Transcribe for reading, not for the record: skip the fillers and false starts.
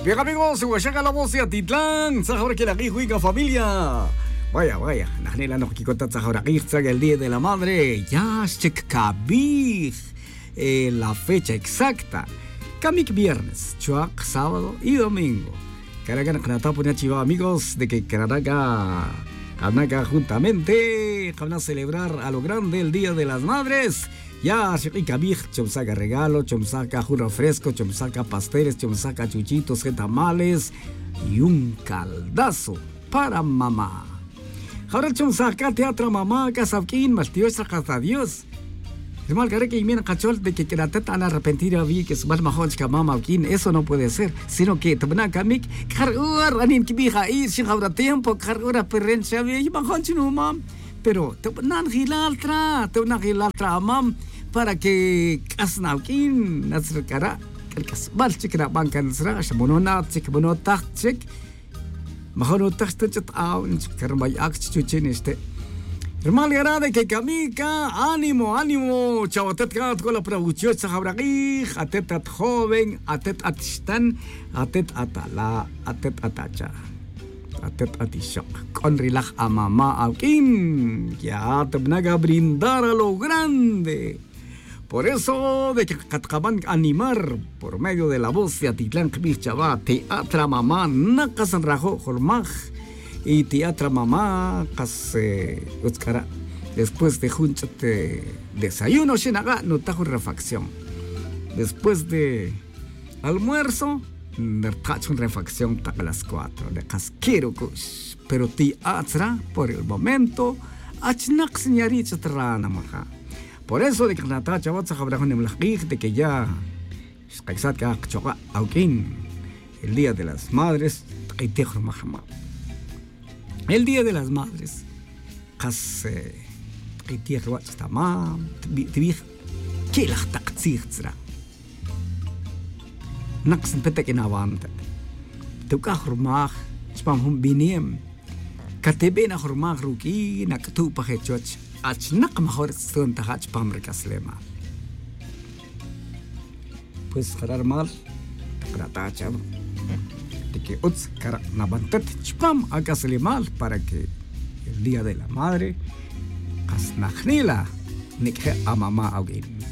Bien amigos, Huachaca la voz de Atitlán, Zahora que la Guijuica familia. Vaya, Najnela no Kikota Zahora el Día de la Madre. Ya, Kabij, la fecha exacta. Kamik viernes, Chuac sábado y domingo. Caragan Kanata pone chiva amigos de que Karanaga juntamente van a celebrar a lo grande el Día de las Madres. Ya, Kabij, chomsaca regalo, chomsaca juro fresco, chomsaca pasteles, chomsaca chuchitos, tamales y un caldazo para mamá. Ahora chomsaca teatro mamá, casabquín, maltíos, hasta Dios. Es mal que y mira cachol de que la teta tan arrepentida vi que es más mejor que mamá quien eso no puede ser, sino que te van a camik cargar anin que bija y sin ahora tiempo cargar perrencha vi mejor chino mam, pero te van a gilar tra mam para que asnaukin nasrkara el casbal chikra bankan sra shamonona chik monota chik mejor tacht out karmay ak chuchin este. Hermano grande que camica, ánimo, chavatet con la producción sahabraqui, atet joven, atet atistan, atet atala, atet atacha, atet atishok, con relax a mamá aukin, ya te van a brindar a lo grande. Por eso de que acaban animar por medio de la voz de Atitlán Chava, teatra mamá, nakasan rajo, jormaj. Y teatro mamá, Uskara, después de junchate desayuno, shenaga, no tajo refacción. Después de almuerzo, nertacho refacción a las 4, de casquero kush. Pero teatra, por el momento, achnak señarita trana maja. Por eso de que nata chavatza habrá de que ya, skaisat ka choca, aukin, el Día de las Madres, y tejo majama. El Día de las Madres, que tierra está mal, que la taxirra. Naxen pete que navante. Tu cajurmag, spam hum biniem. Katebena hurmag ruki, naktu pahechoch, achnak mejor son tahach pamrikaslema. Pues jarar mal, gratacha. Que uts cara nabantet chpam hagasle mal para que el Día de la Madre kasnakhnila nikhe a mamá alguien.